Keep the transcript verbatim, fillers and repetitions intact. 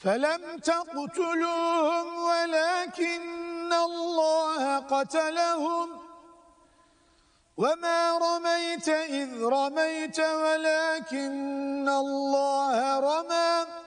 فلم تقتلوهم ولكن الله قتلهم وما رميت إذ رميت ولكن الله رمى